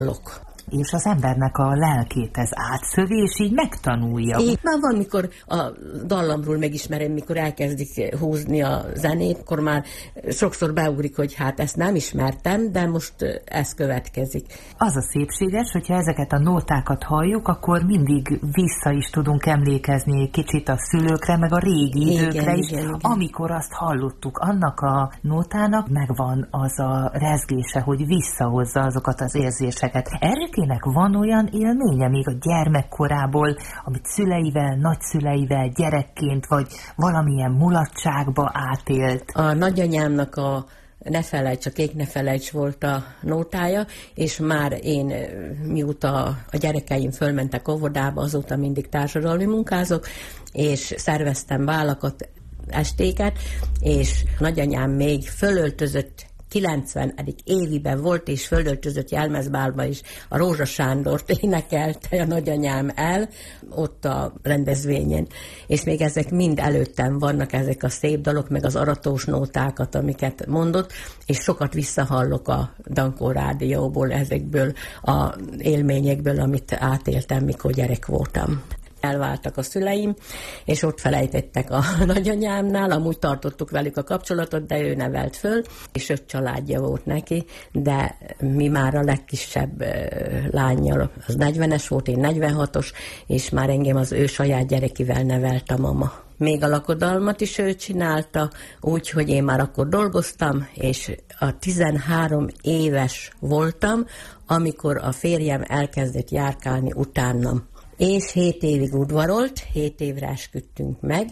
És az embernek a lelkét ez átszövi, és így megtanulja. Már van, mikor a dallamról megismerem, mikor elkezdik húzni a zenét, akkor már sokszor beugrik, hogy hát ezt nem ismertem, de most ez következik. Az a szépséges, hogyha ezeket a nótákat halljuk, akkor mindig vissza is tudunk emlékezni egy kicsit a szülőkre, meg a régi időkre is, igen. Amikor azt hallottuk, annak a nótának megvan az a rezgése, hogy visszahozza azokat az érzéseket. Erőkének van olyan élménye még a gyermekkorából, amit szüleivel, nagyszüleivel, gyerekként, vagy valamilyen mulatságba átélt? A nagyanyámnak a Ne felejts, a Kék ne felejts volt a nótája, és már én, mióta a gyerekeim fölmentek óvodába, azóta mindig társadalmi munkázok, és szerveztem vállakat, estéket, és nagyanyám még fölöltözött 90. éviben volt, és fölöltözött Jelmezbálba is a Rózsa Sándort énekelte a nagyanyám el, ott a rendezvényen. És még ezek mind előttem vannak, ezek a szép dalok, meg az aratós nótákat, amiket mondott, és sokat visszahallok a Dankó rádióból, ezekből az élményekből, amit átéltem, mikor gyerek voltam. Elváltak a szüleim, és ott felejtettek a nagyanyámnál, amúgy tartottuk velük a kapcsolatot, de ő nevelt föl, és 5 családja volt neki, de mi már a legkisebb lánnyal, az 40-es volt, én 46-os, és már engem az ő saját gyerekivel nevelt a mama. Még a lakodalmat is ő csinálta, úgyhogy én már akkor dolgoztam, és a 13 éves voltam, amikor a férjem elkezdett járkálni utánam. És 7 évig udvarolt, 7 évre esküdtünk meg,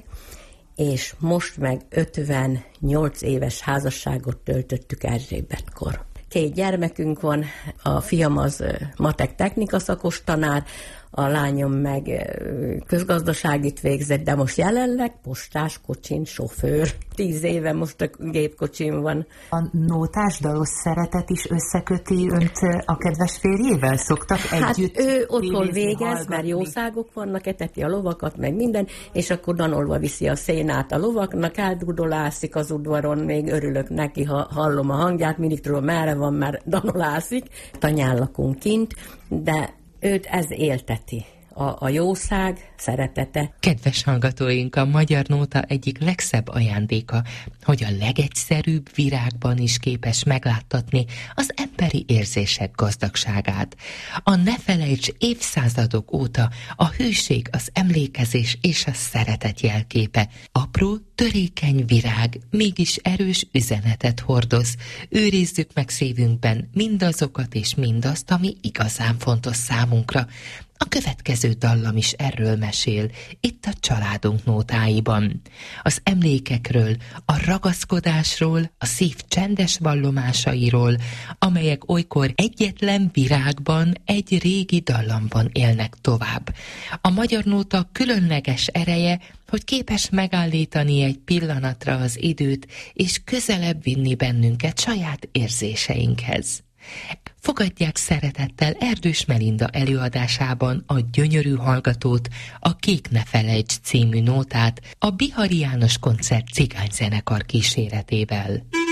és most meg 58 éves házasságot töltöttük Erzsébetkor. 2 gyermekünk van, a fiam az matek technika szakos tanár, a lányom meg közgazdaságit végzett, de most jelenleg postás kocsin sofőr. 10 éve most a gépkocsim van. A nótás dalos szeretet is összeköti önt a kedves férjével? Szoktak együtt? Hát ő otthon végez, hallgatni, mert jószágok vannak, eteti a lovakat, meg minden, és akkor danolva viszi a szénát a lovaknak, eldudolászik az udvaron, még örülök neki, ha hallom a hangját, mindig tudom, merre van, mert danolászik. Tanyán lakunk kint, de őt ez élteti. A jószág, szeretete. Kedves hallgatóink, a magyar nóta egyik legszebb ajándéka, hogy a legegyszerűbb virágban is képes megláttatni az emberi érzések gazdagságát. A Ne felejts évszázadok óta a hűség, az emlékezés és a szeretet jelképe. Apró, törékeny virág mégis erős üzenetet hordoz. Őrizzük meg szívünkben mindazokat és mindazt, ami igazán fontos számunkra. A következő dallam is erről mesél, itt a családunk nótáiban. Az emlékekről, a ragaszkodásról, a szív csendes vallomásairól, amelyek olykor egyetlen virágban, egy régi dallamban élnek tovább. A magyar nóta különleges ereje, hogy képes megállítani egy pillanatra az időt, és közelebb vinni bennünket saját érzéseinkhez. Fogadják szeretettel Erdős Melinda előadásában a gyönyörű hallgatót, a Kék ne felejts című nótát a Bihari János Koncert cigányzenekar kíséretével.